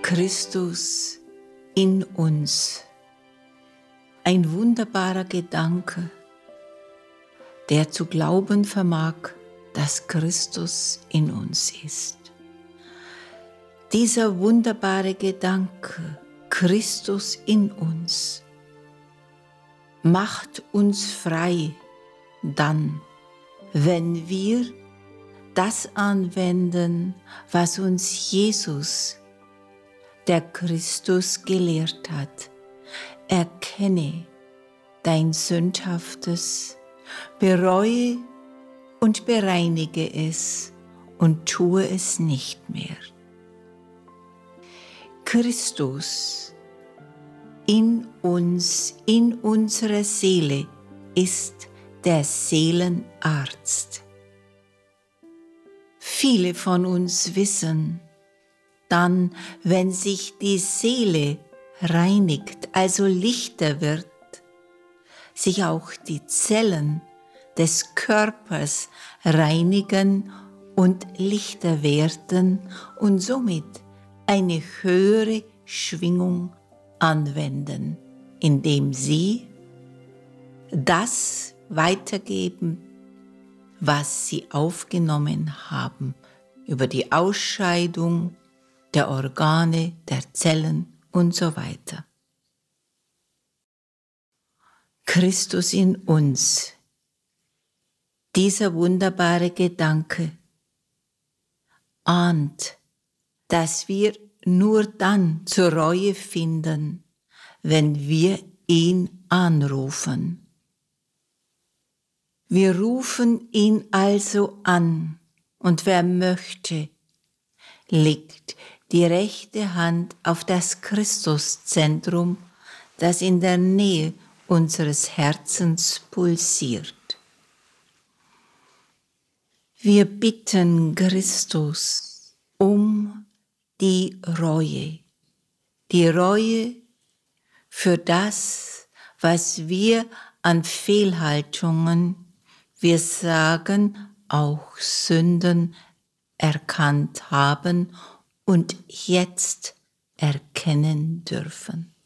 Christus in uns. Ein wunderbarer Gedanke, der zu glauben vermag, dass Christus in uns ist. Dieser wunderbare Gedanke, Christus in uns, macht uns frei dann, wenn wir das anwenden, was uns Jesus, der Christus, gelehrt hat. Erkenne dein Sündhaftes, bereue und bereinige es und tue es nicht mehr. Christus in uns, in unserer Seele, ist der Seelenarzt. Viele von uns wissen, dann, wenn sich die Seele reinigt, also lichter wird, sich auch die Zellen des Körpers reinigen und lichter werden und somit eine höhere Schwingung anwenden, indem sie das weitergeben, was sie aufgenommen haben, über die Ausscheidung der Organe, der Zellen und so weiter. Christus in uns, dieser wunderbare Gedanke, ahnt, dass wir nur dann zur Reue finden, wenn wir ihn anrufen. Wir rufen ihn also an, und wer möchte, legt die rechte Hand auf das Christuszentrum, das in der Nähe unseres Herzens pulsiert. Wir bitten Christus um die Reue für das, was wir an Fehlhaltungen, wir sagen auch Sünden, erkannt haben und jetzt erkennen dürfen.